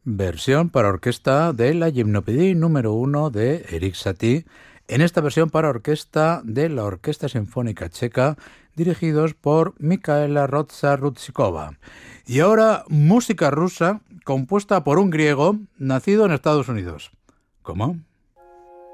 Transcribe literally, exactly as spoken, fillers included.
Versión para orquesta de la Gymnopédie número uno de Erik Satie, en esta versión para orquesta de la Orquesta Sinfónica Checa, dirigidos por Michaela Rodza-Rudzikova. Y ahora, música rusa compuesta por un griego nacido en Estados Unidos. ¿Cómo?